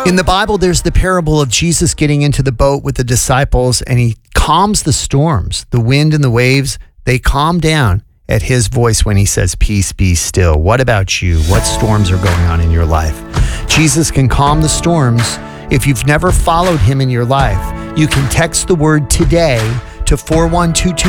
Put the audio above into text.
In the Bible, there's the parable of Jesus getting into the boat with the disciples, and he calms the storms. The wind and the waves, they calm down at his voice when he says, "Peace, be still." What about you? What storms are going on in your life? Jesus can calm the storms. If you've never followed him in your life, you can text the word "today" to 41222.